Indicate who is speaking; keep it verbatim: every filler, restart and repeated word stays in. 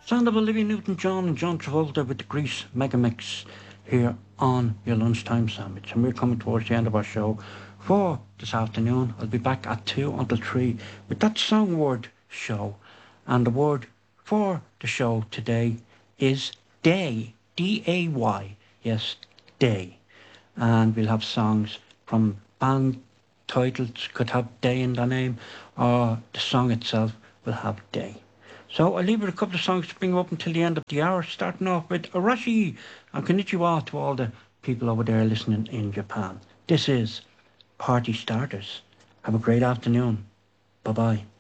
Speaker 1: Sound of Olivia Newton-John and John Travolta with the Grease Megamix here on your lunchtime sandwich. And we're coming towards the end of our show for this afternoon. I'll be back at two until three with that song word show. And the word for the show today is day. D A Y. Yes, day. And we'll have songs from band titles, could have day in the name, or the song itself will have day. So I'll leave it a couple of songs to bring you up until the end of the hour, starting off with Arashi and Konnichiwa to all the people over there listening in Japan. This is Party Starters. Have a great afternoon. Bye-bye.